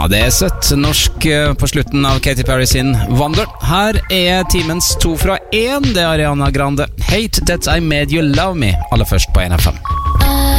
Ja, det søtt norsk på slutten av Katy Perry sin Wonder. Her timens 2 fra 1. Det Ariana Grande. Hate That I Made You Love Me. Aller først på NFM.